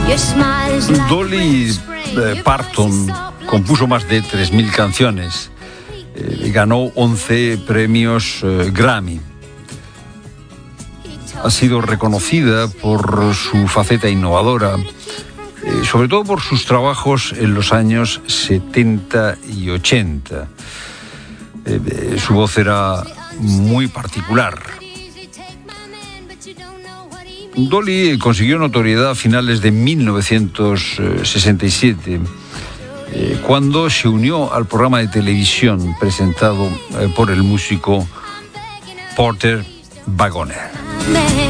Dolly Parton compuso más de 3.000 canciones y ganó 11 premios Grammy. Ha sido reconocida por su faceta innovadora, sobre todo por sus trabajos en los años 70 y 80. Su voz era muy particular. Dolly consiguió notoriedad a finales de 1967, cuando se unió al programa de televisión presentado por el músico Porter Wagoner.